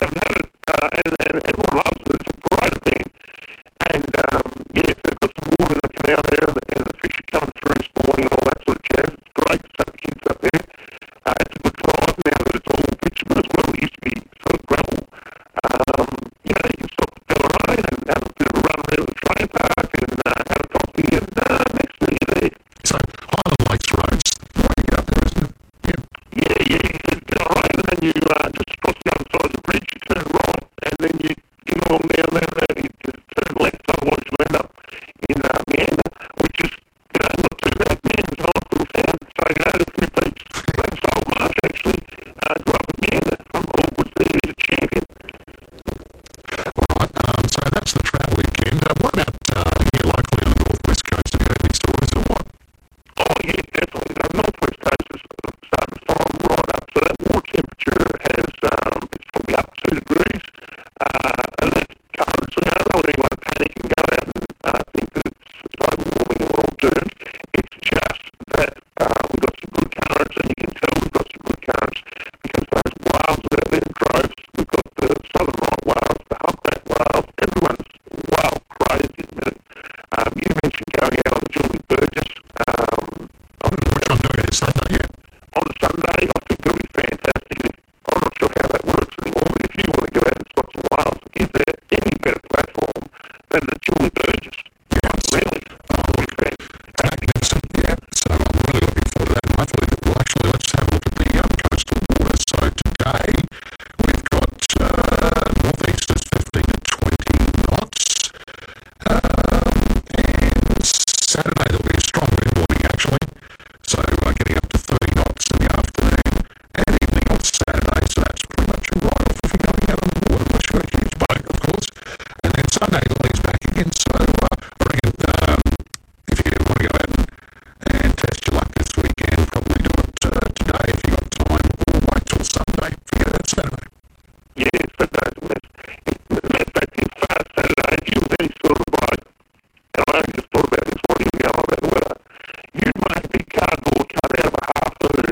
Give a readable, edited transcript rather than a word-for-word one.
haven't had it, and everyone loves it. It's a great thing. And, yeah, if they've got some water in the canal there, and the fish are coming through, spawning and all that sort of jazz, it's great to take the kids up there. It's a good drive now that it's all bitumen as well. It used to be sort of gravel. You can stop at Bellarine and have a bit of a run around the train park and have a coffee, and next thing you're there. So, Highland Lakes Road's the way to go up there, isn't it? Yeah. Yeah, you said Bellarine, and then you just across the other side of the bridge, you turn right, and then you